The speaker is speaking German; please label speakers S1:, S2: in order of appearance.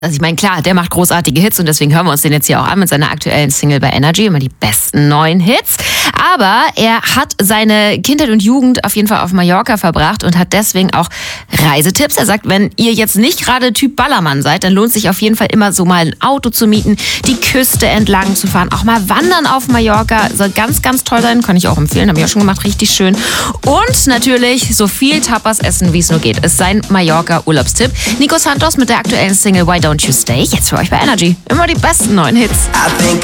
S1: Also ich meine, klar, der macht großartige Hits und deswegen hören wir uns den jetzt hier auch an mit seiner aktuellen Single bei Energy, immer die besten neuen Hits. Aber er hat seine Kindheit und Jugend auf jeden Fall auf Mallorca verbracht und hat deswegen auch Reisetipps. Er sagt, wenn ihr jetzt nicht gerade Typ Ballermann seid, dann lohnt sich auf jeden Fall immer so mal ein Auto zu mieten, die Küste entlang zu fahren, auch mal wandern auf Mallorca. Soll ganz, ganz toll sein, kann ich auch empfehlen, habe ich auch schon gemacht, richtig schön. Und natürlich so viel Tapas essen, wie es nur geht, ist sein Mallorca-Urlaubstipp. Nico Santos mit der aktuellen Single Why Don't You Stay, jetzt für euch bei Energy. Immer die besten neuen Hits.